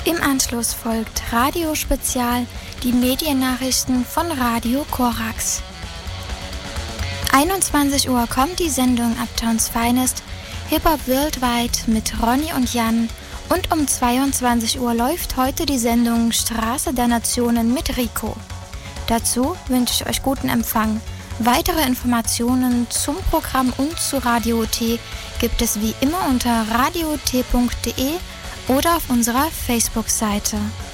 Im Anschluss folgt Radio Spezial, die Mediennachrichten von Radio Korax. 21 Uhr kommt die Sendung Uptowns Finest, Hip-Hop Worldwide mit Ronny und Jan. Und um 22 Uhr läuft heute die Sendung Straße der Nationen mit Rico. Dazu wünsche ich euch guten Empfang. Weitere Informationen zum Programm und zu Radio T gibt es wie immer unter radiot.de oder auf unserer Facebook-Seite.